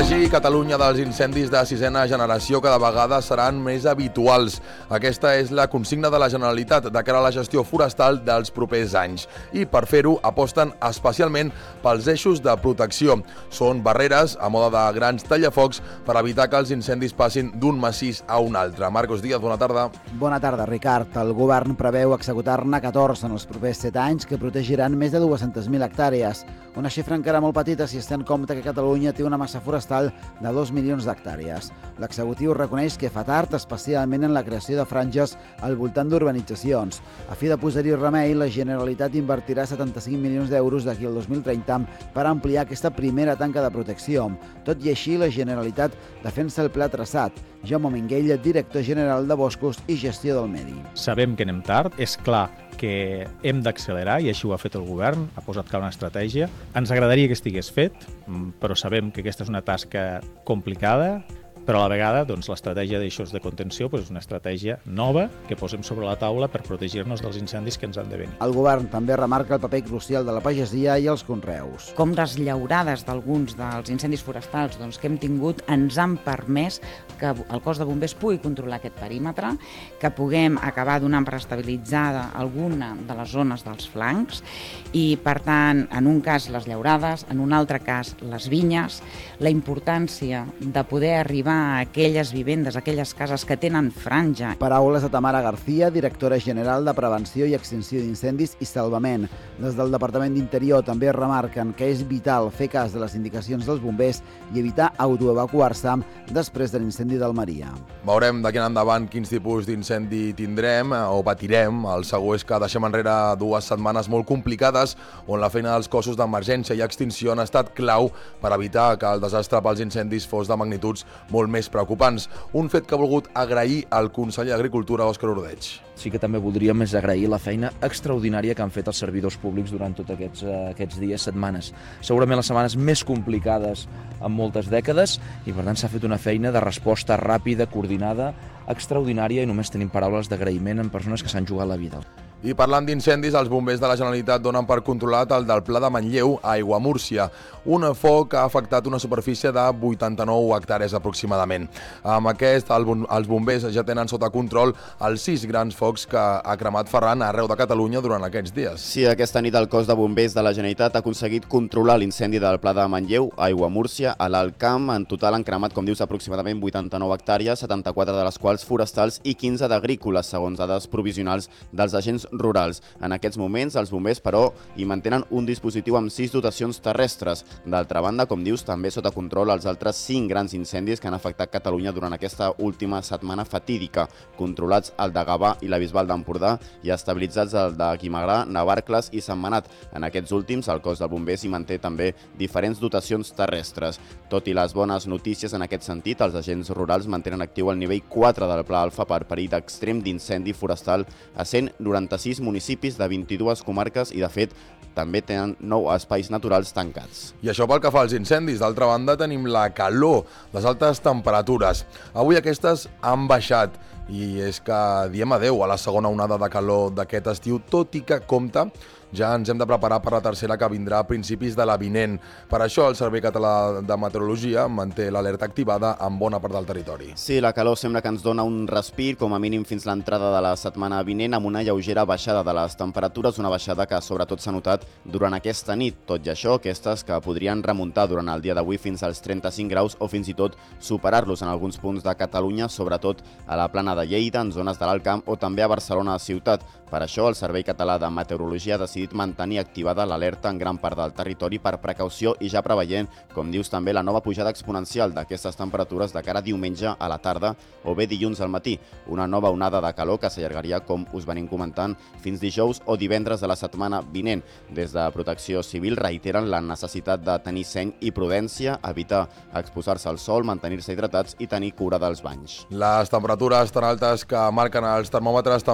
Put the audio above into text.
protegir Catalunya dels incendis de sisena generació cada vegada seran més habituals. Aquesta és la consigna de la Generalitat de cara a la gestió forestal dels propers anys. I per fer-ho aposten especialment pels eixos de protecció. Són barreres a moda de grans tallafocs per evitar que els incendis passin d'un massís a un altre. Marcos Díaz, bona tarda. Bona tarda, Ricard. El govern preveu executar-ne 14 en els propers 7 anys que protegiran més de 200.000 hectàrees. Una xifra encara molt petita si es té en compte que Catalunya té una massa forestal de 2 milions d'hectàrees. L'executiu reconeix que fa tard, especialment en la creació de franges al voltant d'urbanitzacions. A fi de posar-hi remei, la Generalitat invertirà 75 milions d'euros d'aquí al 2030 per ampliar aquesta primera tanca de protecció. Tot i així, la Generalitat defensa el pla traçat. Jaume Minguell, director general de Boscos i Gestió del Medi. Sabem que anem tard, és clar que hem d'accelerar i així ho ha fet el govern, ha posat clar una estratègia. Ens agradaria que estigués fet, però sabem que aquesta és una tasca complicada, però a la vegada l'estratègia d'eixos de contenció és una estratègia nova que posem sobre la taula per protegir-nos dels incendis que ens han de venir. El govern també remarca el paper crucial de la pagesia i els conreus. Com les llaurades d'alguns dels incendis forestals que hem tingut ens han permès que el cos de bombers pugui controlar aquest perímetre, que puguem acabar donant per estabilitzada alguna de les zones dels flancs i, per tant, en un cas les llaurades, en un altre cas les vinyes, la importància de poder arribar a aquelles vivendes, aquelles cases que tenen franja. Paraules de Tamara García, directora general de Prevenció i Extinció d'Incendis i Salvament. Des del Departament d'Interior també remarquen que és vital fer cas de les indicacions dels bombers i evitar autoevacuar-se després de l'incendi d'Almeria. Veurem d'aquí en endavant quins tipus d'incendi tindrem o patirem. El segur és que deixem enrere 2 setmanes molt complicades on la feina dels cossos d'emergència i extinció han estat clau per evitar que el desastre pels incendis fos de magnituds molt més preocupants. Un fet que ha volgut agrair al conseller d'Agricultura, Òscar Ordeig. Sí que també voldríem agrair la feina extraordinària que han fet els servidors públics durant tots aquests dies, setmanes. Segurament les setmanes més complicades en moltes dècades i per tant s'ha fet una feina de resposta ràpida, coordinada, extraordinària i només tenim paraules d'agraïment en persones que s'han jugat la vida. I parlant d'incendis, els bombers de la Generalitat donen per controlat el del Pla de Manlleu a Aiguamúrcia. Un foc ha afectat una superfície de 89 hectàrees aproximadament. Amb aquest, els bombers ja tenen sota control els 6 grans focs que ha cremat Ferran arreu de Catalunya durant aquests dies. Sí, aquesta nit el cos de bombers de la Generalitat ha aconseguit controlar l'incendi del Pla de Manlleu a Aiguamúrcia, a l'Alt Camp. En total han cremat, com dius, aproximadament 89 hectàrees, 74 de les quals forestals i 15 d'agrícoles, segons dades provisionals dels agents rurals. En aquests moments, els bombers, però, hi mantenen un dispositiu amb 6 dotacions terrestres. D'altra banda, com dius, també sota control els altres 5 grans incendis que han afectat Catalunya durant aquesta última setmana fatídica, controlats el de Gavà i la Bisbal d'Empordà i estabilitzats el de Guimagrà, Navarcles i Sentmenat. En aquests últims, el cos de bombers hi manté també diferents dotacions terrestres. Tot i les bones notícies en aquest sentit, els agents rurals mantenen actiu el nivell 4 del Pla Alfa per perill extrem d'incendi forestal a 196 municipis de 22 comarques i, de fet, també tenen 9 espais naturals tancats. I això pel que fa als incendis. D'altra banda, tenim la calor, les altes temperatures. Avui aquestes han baixat i és que diem adeu a la segona onada de calor d'aquest estiu, tot i que compta ja ens hem de preparar per la tercera que vindrà a principis de la vinent. Per això el Servei Català de Meteorologia manté l'alerta activada en bona part del territori. Sí, la calor sembla que ens dona un respir, com a mínim fins l'entrada de la setmana vinent, amb una lleugera baixada de les temperatures, una baixada que sobretot s'ha notat durant aquesta nit. Tot i això, aquestes que podrien remuntar durant el dia d'avui fins als 35 graus o fins i tot superar-los en alguns punts de Catalunya, sobretot a la plana de Lleida, en zones de l'Alt Camp o també a Barcelona ciutat. Per això, el Servei Català de Meteorologia ha decidit mantenir activada l'alerta en gran part del territori per precaució i ja preveient, com dius també, la nova pujada exponencial d'aquestes temperatures de cara a diumenge a la tarda o bé dilluns al matí. Una nova onada de calor que s'allargaria, com us venim comentant, fins dijous o divendres de la setmana vinent. Des de Protecció Civil reiteren la necessitat de tenir seny i prudència, evitar exposar-se al sol, mantenir-se hidratats i tenir cura dels banys. Les temperatures tan altes que marquen els termòmetres